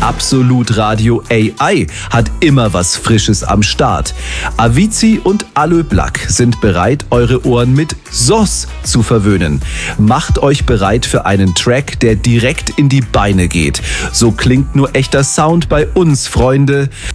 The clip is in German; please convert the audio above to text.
Absolut Radio AI hat immer was Frisches am Start. Avicii und Aloe Blacc sind bereit, eure Ohren mit SOS zu verwöhnen. Macht euch bereit für einen Track, der direkt in die Beine geht. So klingt nur echter Sound bei uns, Freunde.